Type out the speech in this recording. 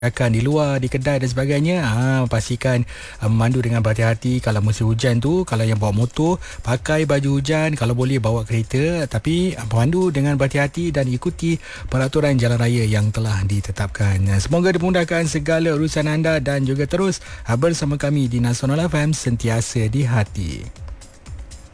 akan di luar, di kedai dan sebagainya, pastikan memandu dengan berhati-hati. Kalau musim hujan tu, kalau yang bawa motor, pakai baju hujan, kalau boleh bawa kereta, tapi memandu dengan berhati-hati dan ikuti peraturan jalan raya yang telah ditetapkan. Semoga dimudahkan segala urusan anda dan juga terus bersama kami di Nasional FM, sentiasa di hati.